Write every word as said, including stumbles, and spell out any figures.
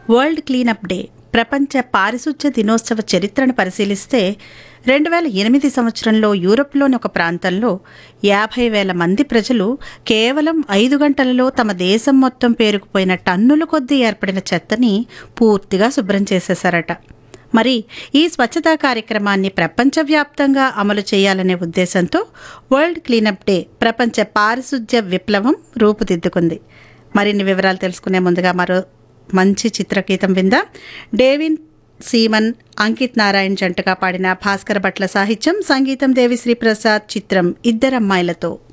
World cleanup day ప్రపంచ పారిశుధ్య దినోత్సవ చరిత్రను పరిశీలిస్తే రెండు వేల ఎనిమిది సంవత్సరంలో యూరప్లోని ఒక ప్రాంతంలో యాభై వేల మంది ప్రజలు కేవలం ఐదు గంటలలో తమ దేశం మొత్తం పేరుకుపోయిన టన్నుల కొద్దీ ఏర్పడిన చెత్తని పూర్తిగా శుభ్రం చేసేశారట. మరి ఈ స్వచ్ఛతా కార్యక్రమాన్ని ప్రపంచవ్యాప్తంగా అమలు చేయాలనే ఉద్దేశంతో వరల్డ్ క్లీనప్ డే ప్రపంచ పారిశుధ్య విప్లవం రూపుదిద్దుకుంది. మరిన్ని వివరాలు తెలుసుకునే ముందుగా మరో మంచి చిత్రగీతం విందాం. డేవిన్ సీమన్, అంకిత్ నారాయణ్ జంటగా పాడిన భాస్కర భట్ల సాహిత్యం, సంగీతం దేవిశ్రీ ప్రసాద్. చిత్రం ఇద్దరమ్మాయిలతో.